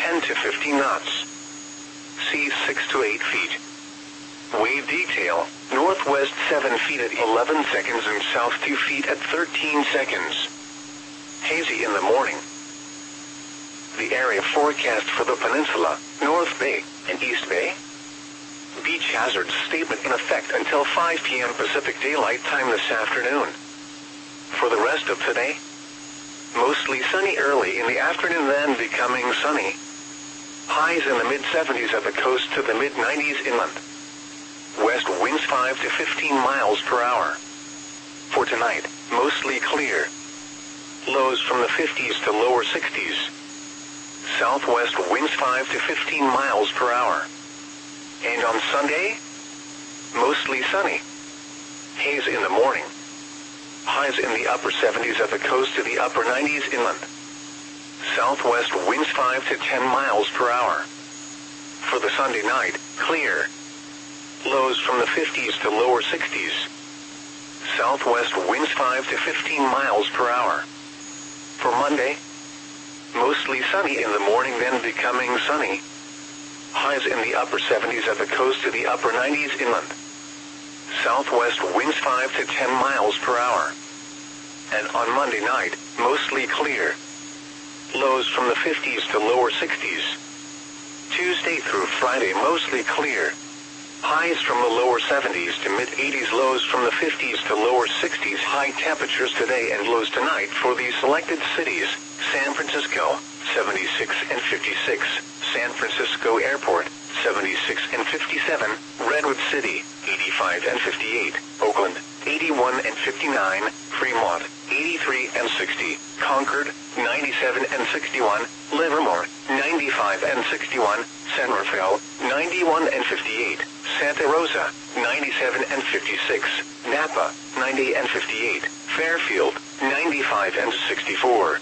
10 to 15 knots. Seas 6 to 8 feet. Wave detail, northwest 7 feet at 11 seconds and south 2 feet at 13 seconds. Hazy in the morning. The area forecast for the peninsula, North Bay, and East Bay. Beach hazard statement in effect until 5 p.m. Pacific Daylight Time this afternoon. For the rest of today, mostly sunny early in the afternoon, then becoming sunny. Highs in the mid-70s at the coast to the mid-90s inland. West winds 5 to 15 miles per hour. For tonight, mostly clear. Lows from the 50s to lower 60s. Southwest winds 5 to 15 miles per hour. And on Sunday, mostly sunny. Haze in the morning. Highs in the upper 70s at the coast to the upper 90s inland. Southwest winds 5 to 10 miles per hour. For the Sunday night, clear. Lows from the 50s to lower 60s. Southwest winds 5 to 15 miles per hour. For Monday, mostly sunny in the morning, then becoming sunny. Highs in the upper 70s at the coast to the upper 90s inland. Southwest winds 5 to 10 miles per hour. And on Monday night, mostly clear. Lows from the 50s to lower 60s. Tuesday through Friday, mostly clear. Highs from the lower 70s to mid-80s, lows from the 50s to lower 60s. High temperatures today and lows tonight for these selected cities: San Francisco, 76 and 56, San Francisco Airport, 76 and 57, Redwood City, 85 and 58, Oakland, 81 and 59, Fremont, 83 and 60, Concord, 97 and 61, Livermore, 95 and 61, San Rafael, 91 and 58, Santa Rosa, 97 and 56, Napa, 90 and 58, Fairfield, 95 and 64.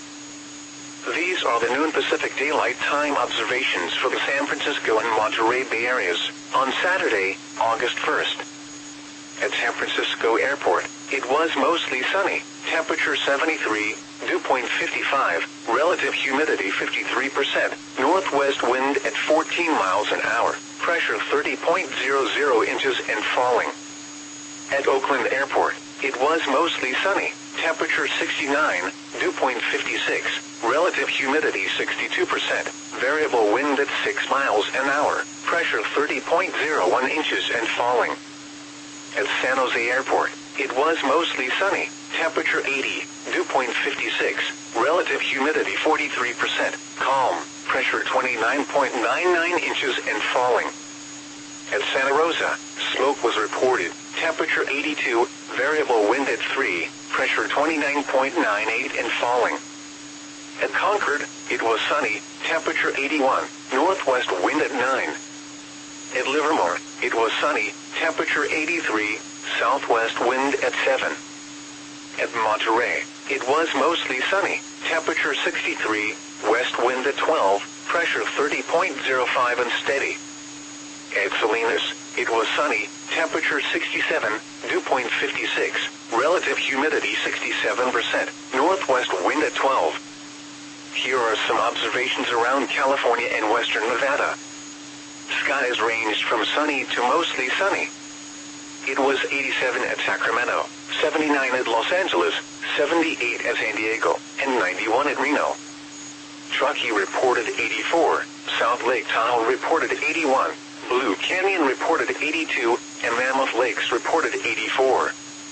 These are the noon Pacific Daylight Time observations for the San Francisco and Monterey Bay areas on Saturday, August 1st. At San Francisco Airport, it was mostly sunny, temperature 73, dew point 55, relative humidity 53%, northwest wind at 14 miles an hour, pressure 30.00 inches and falling. At Oakland Airport, it was mostly sunny, temperature 69, dew point 56, relative humidity 62%, variable wind at 6 miles an hour, pressure 30.01 inches and falling. At San Jose Airport, it was mostly sunny, temperature 80, dew point 56, relative humidity 43%, calm, pressure 29.99 inches and falling. At Santa Rosa, smoke was reported, temperature 82, variable wind at 3, pressure 29.98 and falling. At Concord, it was sunny, temperature 81, northwest wind at 9. At Livermore, it was sunny, temperature 83, southwest wind at 7. At Monterey, it was mostly sunny, temperature 63, west wind at 12, pressure 30.05 and steady. At Salinas, it was sunny, temperature 67, dew point 56, relative humidity 67%, northwest wind at 12. Here are some observations around California and western Nevada. Skies ranged from sunny to mostly sunny. It was 87 at Sacramento, 79 at Los Angeles, 78 at San Diego, and 91 at Reno. Truckee reported 84, South Lake Tahoe reported 81, Blue Canyon reported 82, and Mammoth Lakes reported 84.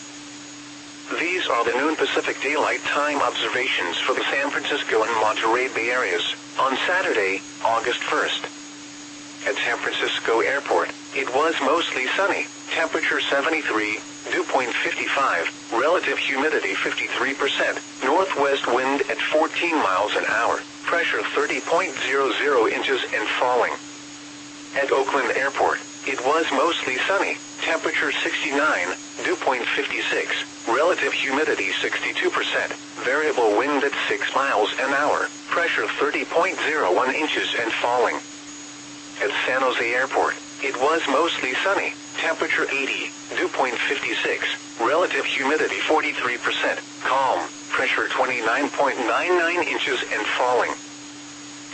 These are the noon Pacific Daylight Time observations for the San Francisco and Monterey Bay areas on Saturday, August 1st. At San Francisco Airport, it was mostly sunny, temperature 73, dew point 55, relative humidity 53%, northwest wind at 14 miles an hour, pressure 30.00 inches and falling. At Oakland Airport, it was mostly sunny, temperature 69, dew point 56, relative humidity 62%, variable wind at 6 miles an hour, pressure 30.01 inches and falling. At San Jose Airport, it was mostly sunny, temperature 80, dew point 56, relative humidity 43%, calm, pressure 29.99 inches and falling.